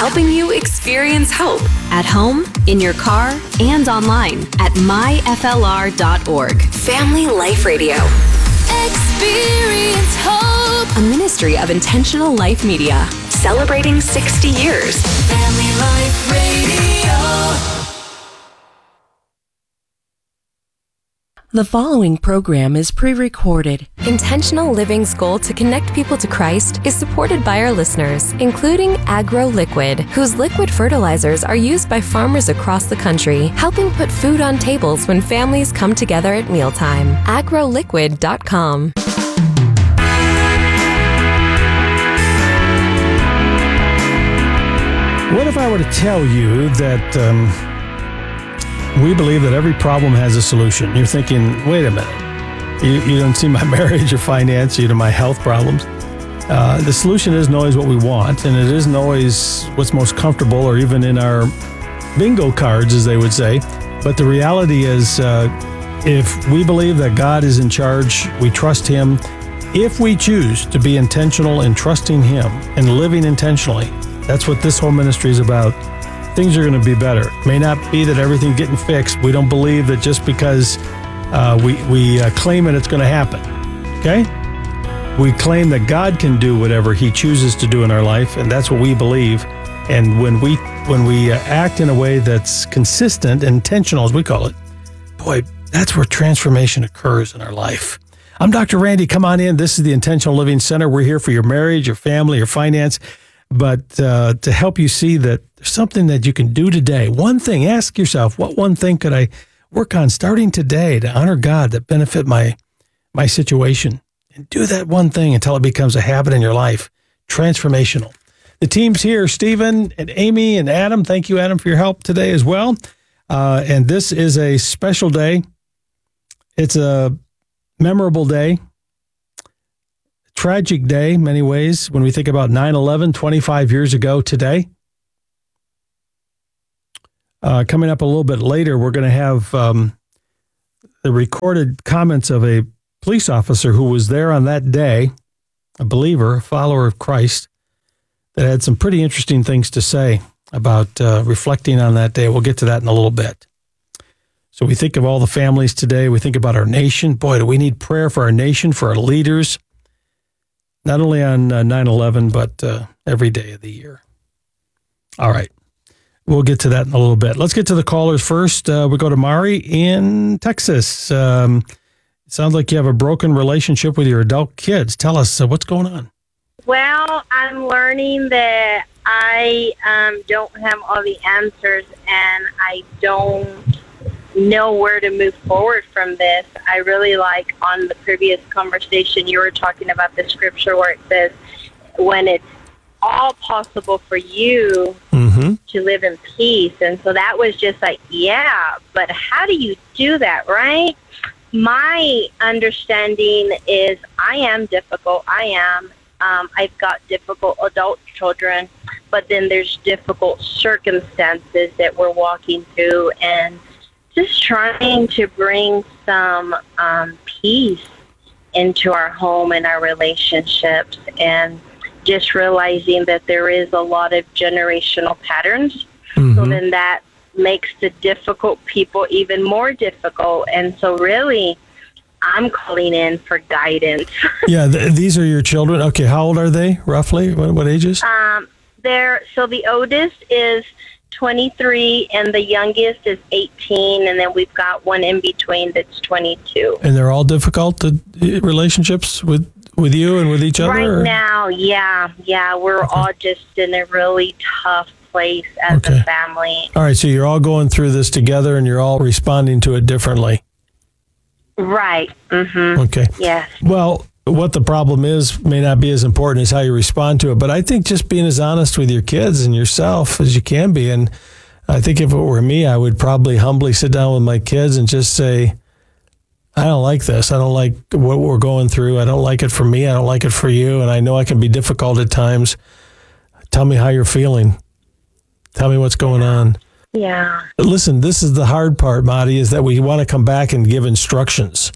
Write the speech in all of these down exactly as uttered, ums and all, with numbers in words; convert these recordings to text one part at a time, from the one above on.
helping you experience hope at home, in your car, and online at my f l r dot org. Family Life Radio. Experience hope. A ministry of Intentional Life Media. Celebrating sixty years. Family Life Radio. The following program is pre-recorded. Intentional Living's goal to connect people to Christ is supported by our listeners, including Agro Liquid, whose liquid fertilizers are used by farmers across the country, helping put food on tables when families come together at mealtime. agro liquid dot com. What if I were to tell you that um, we believe that every problem has a solution? You're thinking, wait a minute, you, you don't see my marriage or finance, you know, my health problems. Uh, the solution isn't always what we want, and it isn't always what's most comfortable or even in our bingo cards, as they would say. But the reality is, uh, if we believe that God is in charge, we trust Him. If we choose to be intentional in trusting Him and living intentionally, that's what this whole ministry is about. Things are going to be better. It may not be that everything's getting fixed. We don't believe that just because uh, we, we uh, claim it, it's going to happen. Okay? We claim that God can do whatever He chooses to do in our life, and that's what we believe. And when we when we uh, act in a way that's consistent, intentional, as we call it, boy, that's where transformation occurs in our life. I'm Doctor Randy. Come on in. This is the Intentional Living Center. We're here for your marriage, your family, your finance. But uh, to help you see that there's something that you can do today. One thing, ask yourself, what one thing could I work on starting today to honor God, that benefit my my situation? And do that one thing until it becomes a habit in your life. Transformational. The team's here, Stephen and Amy and Adam. Thank you, Adam, for your help today as well. Uh, and this is a special day. It's a memorable day. Tragic day in many ways when we think about nine eleven, twenty-five years ago today. Uh, coming up a little bit later, we're going to have um, the recorded comments of a police officer who was there on that day, a believer, a follower of Christ, that had some pretty interesting things to say about uh, reflecting on that day. We'll get to that in a little bit. So we think of all the families today. We think about our nation. Boy, do we need prayer for our nation, for our leaders. Not only on uh, nine eleven, but uh, every day of the year. All right. We'll get to that in a little bit. Let's get to the callers first. Uh, we go to Mari in Texas. Um, it sounds like you have a broken relationship with your adult kids. Tell us, uh, what's going on? Well, I'm learning that I um, don't have all the answers, and I don't know where to move forward from this. I really like on the previous conversation you were talking about the scripture where it says when it's all possible for you mm-hmm. to live in peace. And so that was just like, yeah, but how do you do that, right? My understanding is I am difficult. I am. Um, I've got difficult adult children, but then there's difficult circumstances that we're walking through, and just trying to bring some um, peace into our home and our relationships, and just realizing that there is a lot of generational patterns. Mm-hmm. So then that makes the difficult people even more difficult. And so really, I'm calling in for guidance. Yeah, th- these are your children. Okay, how old are they, roughly? What, what ages? Um, they're, so the oldest is twenty-three, and the youngest is eighteen, and then we've got one in between that's twenty-two. And they're all difficult to, relationships with, with you and with each other? Right or? now, yeah. Yeah, we're okay. all just in a really tough place as okay. a family. All right, so you're all going through this together, and you're all responding to it differently. Right. Mm-hmm. Okay. Yes. Well, what the problem is may not be as important as how you respond to it, but I think just being as honest with your kids and yourself as you can be. And I think if it were me, I would probably humbly sit down with my kids and just say, I don't like this. I don't like what we're going through. I don't like it for me. I don't like it for you. And I know I can be difficult at times. Tell me how you're feeling. Tell me what's going on. Yeah. Listen, this is the hard part, Madi, is that we want to come back and give instructions.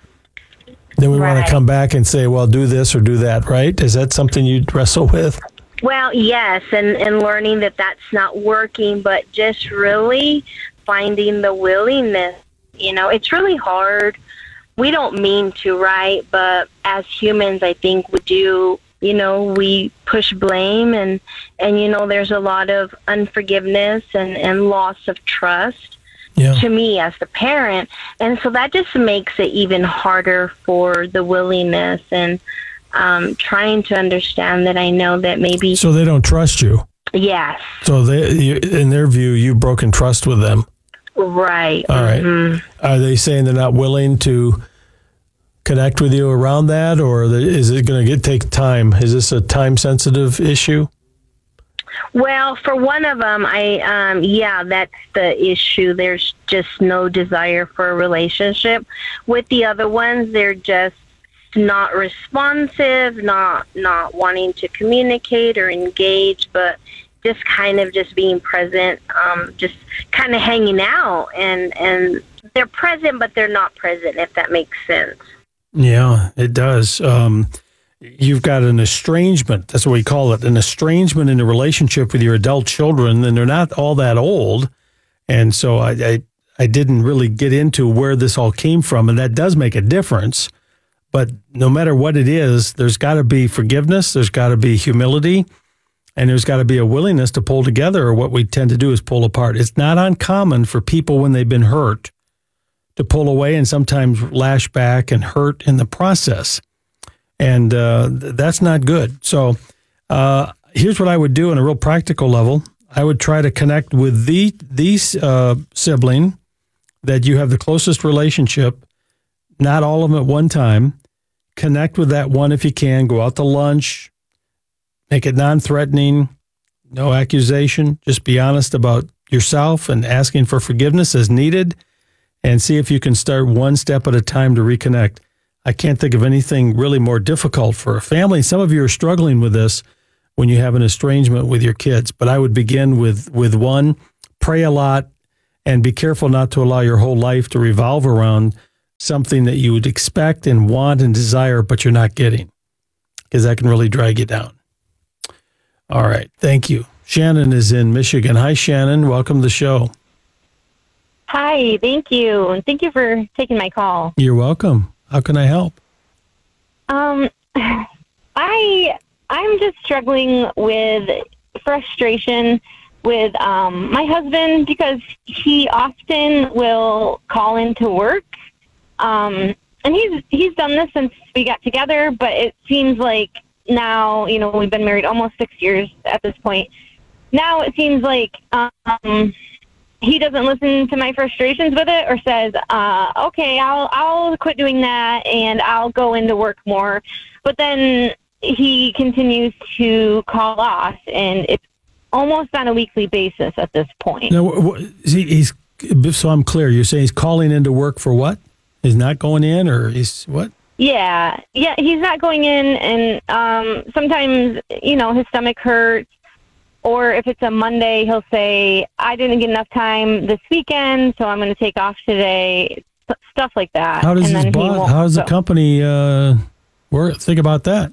Then we right. want to come back and say, well, do this or do that, right? Is that something you'd wrestle with? Well, yes, and, and learning that that's not working, but just really finding the willingness. You know, it's really hard. We don't mean to, right? But as humans, I think we do, you know, we push blame and, and you know, there's a lot of unforgiveness and, and loss of trust yeah. to me as the parent. And so that just makes it even harder for the willingness and um, trying to understand that I know that maybe... So they don't trust you? Yes. So they, you, in their view, you've broken trust with them? Right. All right. Mm-hmm. Are they saying they're not willing to connect with you around that, or is it going to get take time? Is this a time-sensitive issue? Well, for one of them, I um, yeah, that's the issue. There's just no desire for a relationship. With the other ones, they're just not responsive, not not wanting to communicate or engage, but just kind of just being present, um, just kind of hanging out, and and they're present, but they're not present, if that makes sense. Yeah, it does. Um, you've got an estrangement. That's what we call it, an estrangement in a relationship with your adult children, and they're not all that old. And so I, I, I didn't really get into where this all came from, and that does make a difference. But no matter what it is, there's got to be forgiveness, there's got to be humility, and there's got to be a willingness to pull together, or what we tend to do is pull apart. It's not uncommon for people when they've been hurt to pull away and sometimes lash back and hurt in the process. And uh, that's not good. So uh, here's what I would do on a real practical level. I would try to connect with the, the uh, sibling that you have the closest relationship, not all of them at one time. Connect with that one if you can. Go out to lunch. Make it non-threatening. No accusation. Just be honest about yourself and asking for forgiveness as needed, and see if you can start one step at a time to reconnect. I can't think of anything really more difficult for a family. Some of you are struggling with this when you have an estrangement with your kids, but I would begin with, with one, pray a lot, and be careful not to allow your whole life to revolve around something that you would expect and want and desire, but you're not getting, because that can really drag you down. All right. Thank you. Shannon is in Michigan. Hi, Shannon. Welcome to the show. Hi. Thank you. And thank you for taking my call. You're welcome. How can I help? Um, I, I'm just struggling with frustration with um, my husband, because he often will call into work. Um, and he's, he's done this since we got together, but it seems like now, you know, we've been married almost six years at this point. Now it seems like um, he doesn't listen to my frustrations with it, or says, uh, okay, I'll, I'll quit doing that and I'll go into work more. But then he continues to call us, and it's almost on a weekly basis at this point. Now, what, he, he's, so I'm clear, you're saying he's calling into work for what? He's not going in, or he's what? Yeah, yeah, he's not going in, and um, sometimes, you know, his stomach hurts, or if it's a Monday, he'll say, I didn't get enough time this weekend, so I'm going to take off today, stuff like that. How does and his boss, how does the company uh, work? Think about that.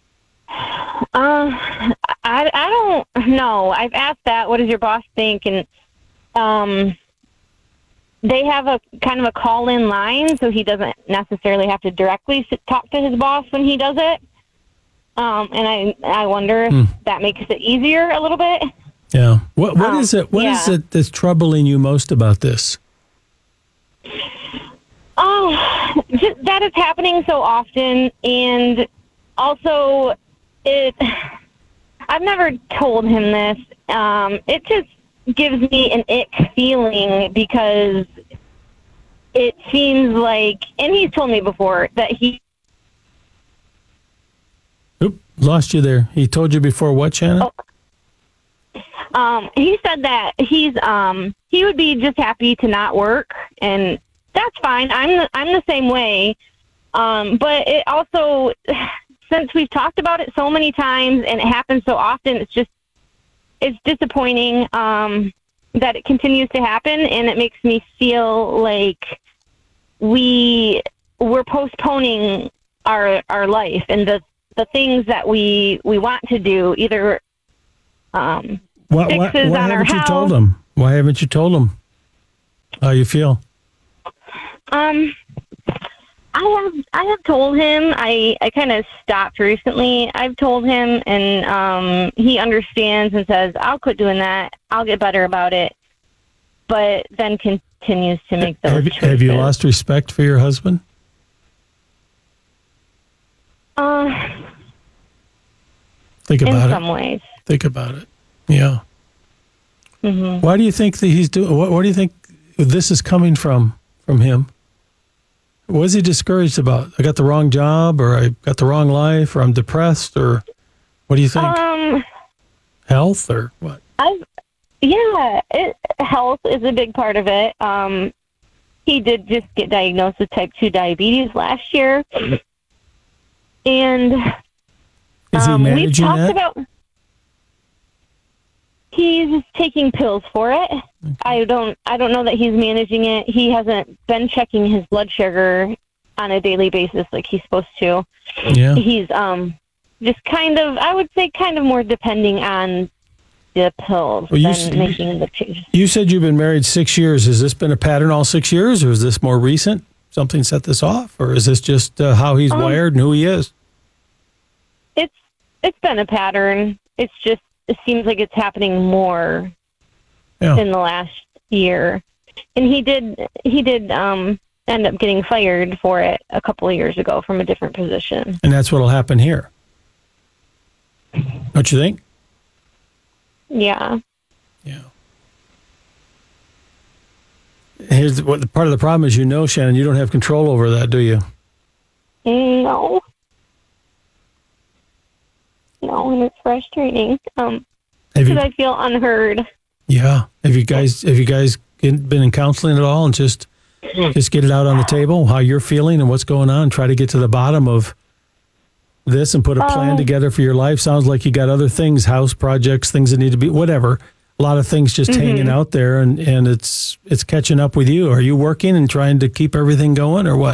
Uh, I, I don't know. I've asked that, what does your boss think? And um, they have a kind of a call-in line, so he doesn't necessarily have to directly sit, talk to his boss when he does it. Um, and I I wonder if hmm. that makes it easier a little bit. Yeah. What What um, is it? What yeah. is it that's troubling you most about this? Oh, just that it's happening so often, and also it. I've never told him this. Um, it just gives me an ick feeling, because it seems like, and he's told me before that he. Oop, lost you there. He told you before what, Shannon? Oh, um, he said that he's um he would be just happy to not work, and that's fine. I'm the, I'm the same way. Um, but it also, since we've talked about it so many times and it happens so often, it's just it's disappointing um, that it continues to happen, and it makes me feel like we we're postponing our our life and the the things that we we want to do, either um, Why, why, fixes why on our haven't you house. told him? Why haven't you told him how you feel? Um, I have I have told him. I, I kind of stopped recently. I've told him, and um, he understands and says, "I'll quit doing that. I'll get better about it." But then continues to make those Have, choices. have you lost respect for your husband? Uh, Think in about some it. ways. Think about it. Yeah. Mm-hmm. Why do you think that he's doing? What, what do you think this is coming from? From him? What is he discouraged about? I got the wrong job, or I got the wrong life, or I'm depressed, or what do you think? Um, Health, or what? I, yeah, it, health is a big part of it. Um, he did just get diagnosed with type two diabetes last year, and Is he um, we've managing talked that? about. He's taking pills for it. Okay. I don't. I don't know that he's managing it. He hasn't been checking his blood sugar on a daily basis like he's supposed to. Yeah. He's um just kind of. I would say kind of more depending on the pills well, you, than making the changes. You said you've been married six years. Has this been a pattern all six years, or is this more recent? Something set this off, or is this just uh, how he's um, wired and who he is? It's it's been a pattern. It's just. It seems like it's happening more yeah. in the last year. And he did he did um, end up getting fired for it a couple of years ago from a different position. And that's what'll happen here. Don't you think? Yeah. Yeah. Here's what part of the problem is, you know, Shannon, you don't have control over that, do you? No. No, and it's frustrating. Um, because I feel unheard. Yeah. Have you guys have you guys been in counseling at all, and just just get it out on the table, how you're feeling and what's going on? Try to get to the bottom of this and put a plan um, together for your life. Sounds like you got other things, house projects, things that need to be whatever. A lot of things just mm-hmm. hanging out there, and, and it's it's catching up with you. Are you working and trying to keep everything going, or what?